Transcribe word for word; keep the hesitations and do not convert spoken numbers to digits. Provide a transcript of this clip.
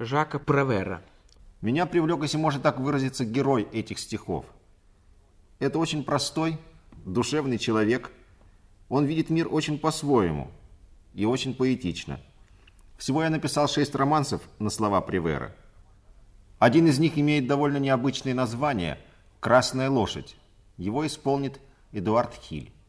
Жака Превера. Меня привлек, если можно так выразиться, герой этих стихов. Это очень простой, душевный человек. Он видит мир очень по-своему и очень поэтично. Всего я написал шесть романсов на слова Превера. Один из них имеет довольно необычное название «Красная лошадь». Его исполнит Эдуард Хиль.